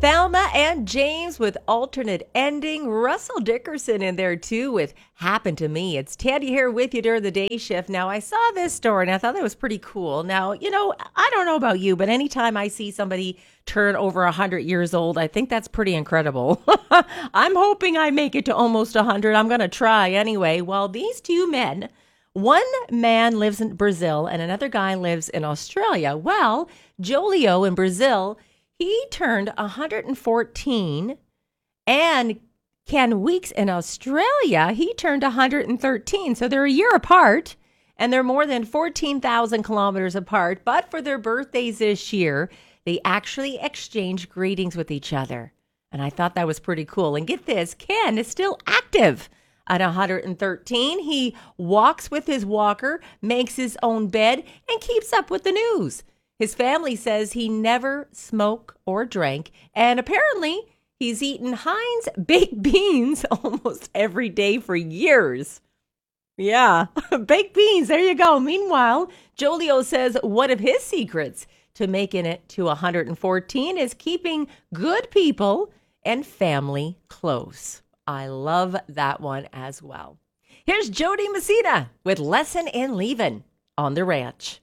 Thelma and James with alternate ending. Russell Dickerson in there too with Happened to Me. It's Tandy here with you during the day shift. Now, I saw this story and I thought that was pretty cool. Now, I don't know about you, but anytime I see somebody turn over 100 years old, I think that's pretty incredible. I'm hoping I make it to almost 100. I'm going to try anyway. Well, these two men, one man lives in Brazil and another guy lives in Australia. Well, Jolio in Brazil, he turned 114, and Ken Weeks in Australia, he turned 113. So they're a year apart, and they're more than 14,000 kilometers apart. But for their birthdays this year, they actually exchanged greetings with each other. And I thought that was pretty cool. And get this, Ken is still active at 113. He walks with his walker, makes his own bed, and keeps up with the news. His family says he never smoked or drank, and apparently he's eaten Heinz baked beans almost every day for years. Yeah, baked beans, there you go. Meanwhile, Jolio says one of his secrets to making it to 114 is keeping good people and family close. I love that one as well. Here's Jody Messina with Lesson in Leaving on the Ranch.